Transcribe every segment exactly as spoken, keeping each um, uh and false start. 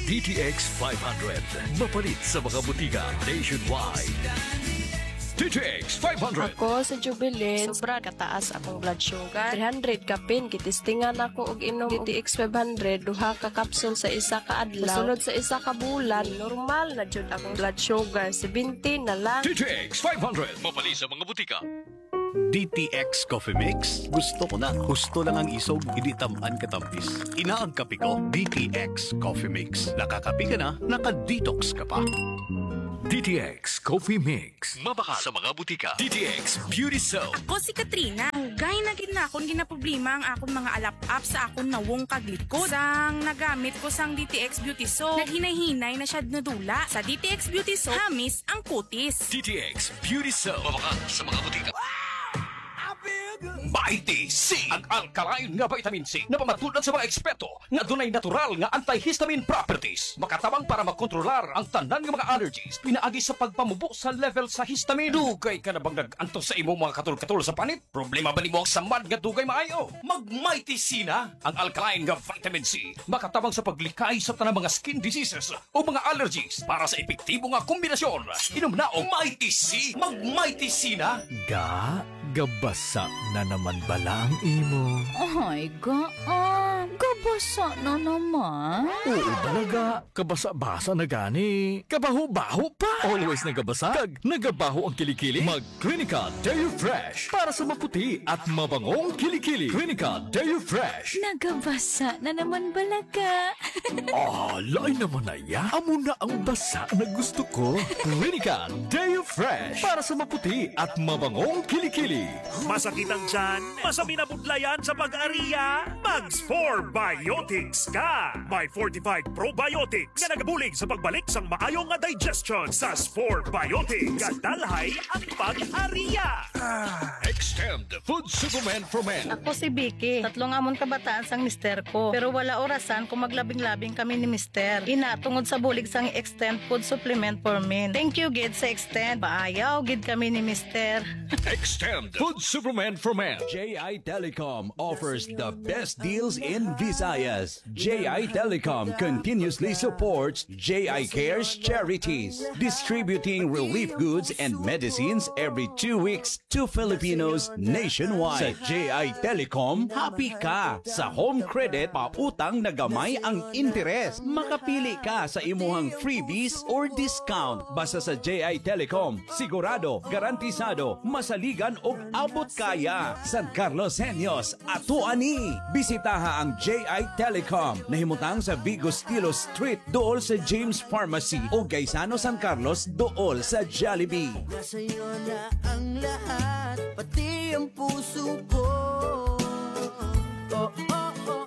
D T X five hundred. Mapalit sa mga butika nationwide. D T X five hundred. Ako sa Jubilee, sobra kataas akong blood sugar. three hundred kapin, kitistingan ako og inom D T X five hundred, duha ka kapsul sa isa ka adlaw. Sunod sa isa ka bulan, normal na jud akong blood sugar, seventy na lang. D T X five hundred. Mapalit sa mga butika. D T X Coffee Mix. Gusto ko na. Gusto lang ang isog, hindi tamaan katampis. Inaang kape ko, D T X Coffee Mix. Nakakape ka na, naka-detox ka pa. D T X Coffee Mix. Mabaka sa mga butika. D T X Beauty Soap. Ako si Katrina. Gay na gid na akong ginaproblema ang akong mga alap-up sa akong nawong kaglikod. Sang nagamit ko sang D T X Beauty Soap, naghinay-hinay na siya nadula. Sa D T X Beauty Soap, hamis ang kutis. D T X Beauty Soap. Mabaka sa mga butika. Mighty C, ang alkaline nga vitamin C na pamatulan sa mga eksperto nga dunay natural nga antihistamine properties. Makatabang para makontrolar ang tanan nga mga allergies pinaagi sa pagpamubo sa level sa histamine. Dugay ka na bang nag-antos sa imong mga katul-katul sa panit? Problema ba nimo ang samad nga dugay maayo? Mag Mighty C na, ang alkaline nga vitamin C. Makatabang sa paglikay sa tanang mga skin diseases o mga allergies para sa epektibo nga kombinasyon. Inom na og Mighty C. Mag Mighty C na. Ga, gabasa na naman bala ang imo. Ay, gaan. Gabasa na naman. Oo talaga, kabasa-basa na gani. Kabaho-baho pa. Always nagabasa, kag nagabaho ang kilikili. Mag Clinica Deo Fresh para sa maputi at mabangong kilikili. Clinica Deo Fresh. Nagabasa na naman balaga. Alay naman na ya. Amo na ang basa na gusto ko. Clinica Deo Fresh para sa maputi at mabangong kilikili. Masakit ang tiyan, masami na budlayan sa pag-ariya, Mags four Biotics ka! May fortified probiotics na nagabulig sa pagbalik sang maayong nga digestion sa S four Biotics. Kadalhay ang pag-ariya! Extend Food Supplement for Men. Ako si Vicky. Tatlong amon kabataan sang mister ko. Pero wala orasan kung maglabing-labing kami ni mister. Ina, tungod sa bulig sang Extend Food Supplement for Men. Thank you, gid sa Extend. Paayaw, gid kami ni mister. Extend Food Supplement for Men. J I Telecom offers the best deals in Visayas. J I Telecom continuously supports J I Cares charities, distributing relief goods and medicines every two weeks to Filipinos nationwide. Sa J I Telecom, happy ka! Sa home credit, pautang na gamay ang interes. Makapili ka sa imuhang freebies or discount. Basta sa J I Telecom, sigurado, garantisado, masaligan o abot kaya. San Carlos Senyos, ato ani. Bisitaha ang J I Telecom. Nahimutang sa Vigo Stilo Street, dool sa James Pharmacy o Gaisano San Carlos, dool sa Jollibee. Nasa'yo na ang lahat, pati ang puso ko. Oh, oh, oh, oh.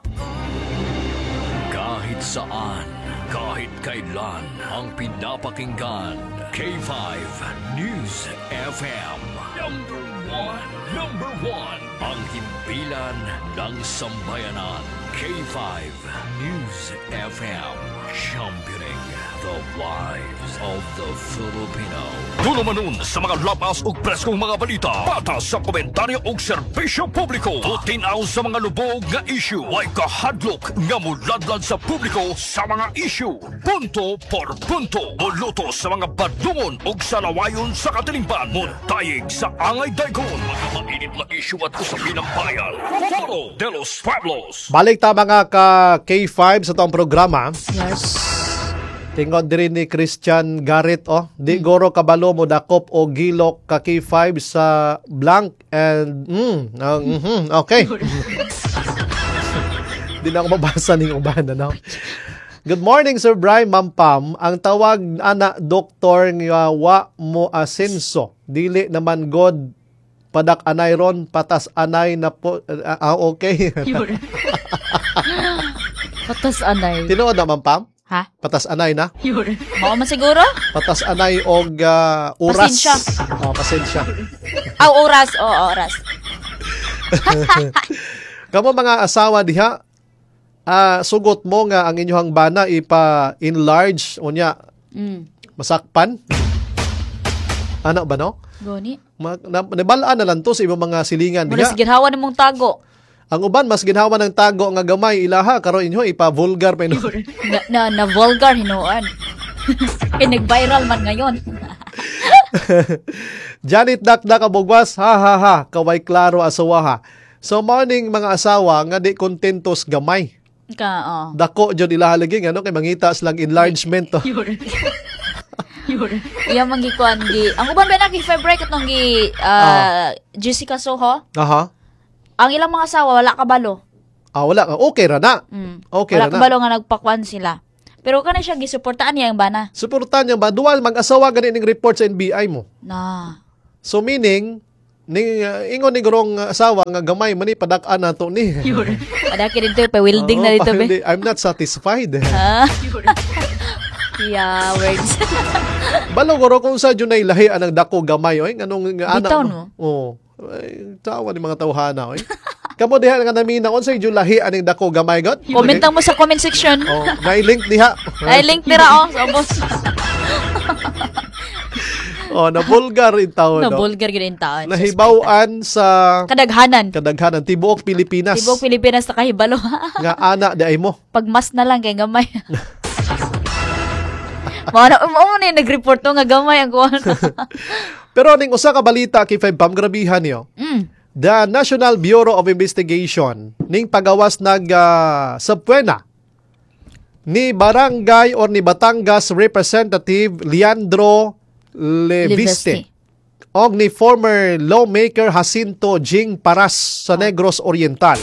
Kahit saan, kahit kailan, ang pinapakinggan. K five News F M. Number one. Number one. Ang himpilan ng sambayanan. K five News F M. Championing the lives of the Filipino. Dulo manon sa mga lapas ug preskong mga balita. Patas sa komentaryo ug serbisyo publiko. Tutinaw sa mga lubog nga issue. Way kahadlok nga muladlad sa publiko sa mga issue. Punto por punto. Muluto sa mga badlungon ug salawayon sa katilingban. Muntayig sa angay daygon. Mga mainit na issue at usapin ng bayan. Foro de los Pueblos. Balik ta mga ka K five sa tong programa. Yes. Tingod diri ni Christian Garrett, oh. Di goro kabalo mo dakop o gilok ka K five sa blank and mm, uh, mm-hmm, okay. Di na ako mabasa ning uban na. Good morning, Sir Brian Mampam. Ang tawag ana doktor nga wa mo asenso. Dili naman God padak anay ron, patas anay na po. Uh, uh, okay. Patas anay. Tinuod na, Mampam? Ha? Patas anay na? Mao man siguro? Patas anay og uh, oras. Pasensya. Oh, pasensya. Aw, oras. Oo, oh, oras. Kamo mga asawa diha, uh, sugot mo nga ang inyong bana ipa-enlarge o niya, mm. masakpan? Ano ba no? Goni. Ma- na- nabalaan na lang to sa ibang mga silingan muna diha. Muna sigirhawan mong tago. Ang uban mas ginhawa ng tago nga gamay ilaha karon inyo ipa-vulgar pa ino. na, na, na vulgar hinuan. Kaya nag-viral man ngayon. Janet Dakdak kabugwas, ha ha ha, kaway klaro asawa ha. So morning mga asawa nga di kontentos gamay. Ka, oh. Dako jud ilahalagi ano kay mangita silang enlargement to. Iya mangikuan gi. Ang uban ba na gi favorite katong gi uh, Jessica Soho? Aha. Ang ilang mga asawa wala kabalo. Ah wala okay ra na. Mm. Okay wala ra na. kabalo nga nagpakwan sila. Pero kana siya gisuportaan niya ang bana. Suportahan niya ba dual mag-asawa gani ning report sa N B I mo. Na. So meaning ning uh, ingon ni gorong asawa nga gamay man ni padak-an nato ni. Padaki dito pa welding Oo, na dito be. I'm not satisfied. Ha? Yeah, words. Balo goro kung sa junay lahi anang dako gamay oy nganong nga ana. Bitaw, no? Oo. Ay, tawa ni mga tawhana oy. Kamo diha nga namina unsay jud lahi aning dako gamay god? Komenta mo sa comment section. Oh, na-link diha. Ay link dira oh, sa boss. Oh, na vulgar in taon. Na no? vulgar gyud in taon. Nahibawan sa kadaghanan. Kadaghanan tibuok Pilipinas. Tibuok Pilipinas sa kahibalo. Nga ana di ay mo. Pagmas na lang kay gamay. Mao na mo ni nag-report to nga gamay ang kuan. Pero ning usa ka balita kay Five Pam grabihan niyo. Mm. The National Bureau of Investigation ning pagawas nag uh, subpoena ni Barangay or ni Batangas Representative Leandro Leviste og ni former lawmaker Jacinto Jing Paras sa Negros Oriental.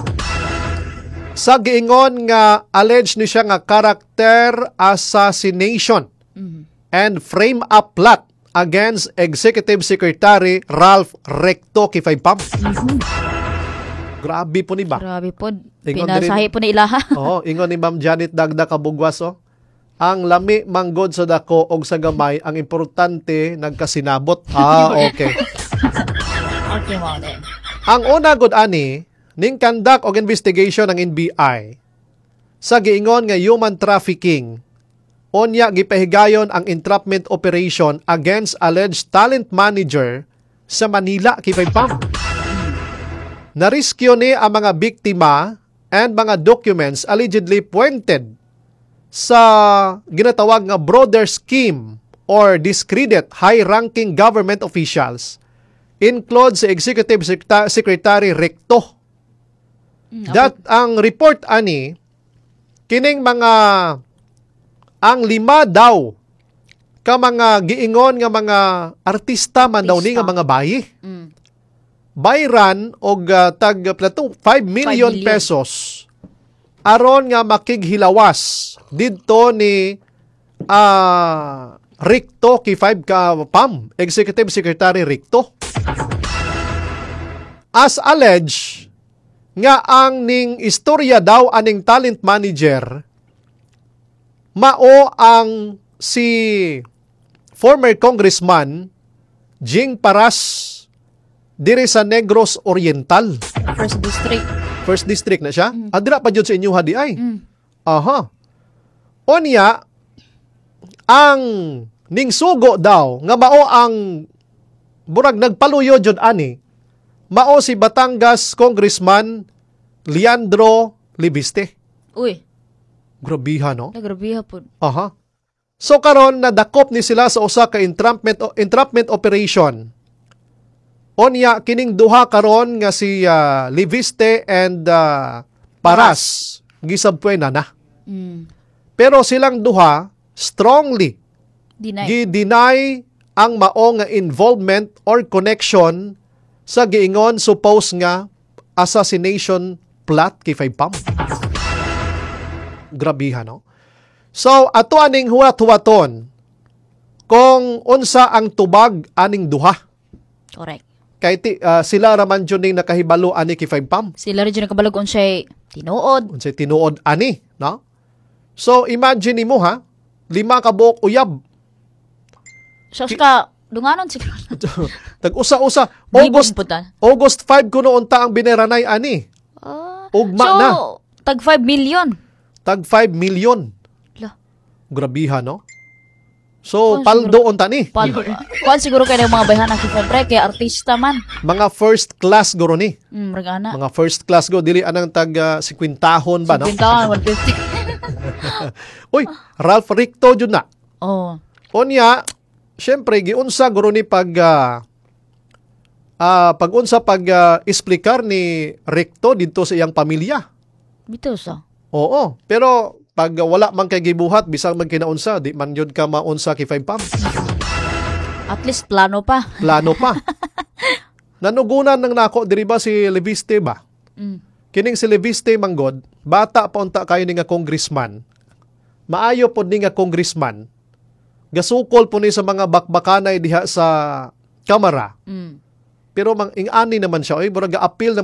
Sa giingon nga alleged ni siya nga character assassination Mm-hmm. and frame up plot against Executive Secretary Ralph Recto kay Pam. Mm-hmm. Grabe po ni ba? Grabe po. Ingon Pinasahi din- po ni ilaha. Oo, ingon ni Ma'am Janet Dagda kabugwas oh. Ang lami manggod sa dako og sa gamay, ang importante nagkasinabot. Ah, okay. Okay mo din. Ang una gud ani ning conduct og investigation ng N B I sa giingon nga human trafficking. Onya gipahigayon ang entrapment operation against alleged talent manager sa Manila kay Pam. Nariskyo ni ang mga biktima and mga documents allegedly pointed sa ginatawag nga broader scheme or discredit high-ranking government officials include si Executive Secta- Secretary Recto. Mm, okay. That ang report ani kining mga ang lima daw ka mga giingon nga mga artista man daw ni nga mga bayi. Mm. Bayran og uh, tag plato five million pesos aron nga makighilawas didto ni uh, Recto kay five ka Pam, Executive Secretary Recto. As alleged nga ang ning istorya daw aning talent manager mao ang si former congressman Jing Paras diri sa Negros Oriental. First district. First district na siya? Mm. Adira pa jud sa inyo hadi ay. Mm. Aha. Onya ang ning sugo daw nga mao ang burag nagpaluyo jud ani. Mao si Batangas Congressman Leandro Leviste. Uy. Grabiha no? Nagrabiha po. Aha. So karon nadakop ni sila sa usa ka entrapment entrapment operation. Onya kining duha karon nga si uh, Leviste and uh, Paras gisabpuena na. Mm. Pero silang duha strongly Deny. gi-deny ang mao nga involvement or connection sa giingon suppose nga assassination plot kay Five Pam. Grabiha no? So ato aning huwat-huwaton kung unsa ang tubag aning duha. Correct. Kay ti, uh, sila raman jud ning nakahibalo ani kay Five Pam. Sila rin dyan nakabalag unsay tinuod. Unsay tinuod ani, no? So imagine nimo ha, lima ka buok uyab. So ka dunganon siguro. Tag-usa-usa August August five kuno unta ang bineranay ani. Uh, Ugma so, na. tag five million. Tag five million. La. Grabiha no? So, Kuan paldo unta ni. Pal, kuan siguro kay mga bayhan ng Kifebre kay artista man. Mga first class guro ni. Mm, regana. Mga first class go dili anang tag uh, sikwintahon ba no? Pintawan one fifty. Uy, Ralph Ricto jud na. Oh. Unya, syempre giunsa guro ni pag uh, uh, pag-unsa pag uh, explicar ni Ricto dito sa iyang pamilya. Bitaw sa. Oo, pero pag uh, wala man kay gibuhat bisag man kinaunsa, di man yun ka maunsa kay five pam. At least plano pa. Plano pa. Nanugunan ng nako diri ba si Leviste ba? Mm. Kining si Leviste manggod, bata pa unta kayo ni nga congressman. Maayo pod ni nga congressman. Gasukol po ni sa mga bakbakanay diha sa kamera. Mm. Pero mang ing-ani naman siya, oy, murag ga-appeal